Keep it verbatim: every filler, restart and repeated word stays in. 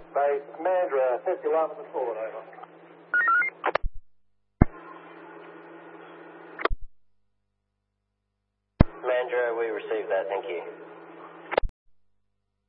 Base Mandra, fifty kilometers forward, over. Mandra, we received that, thank you.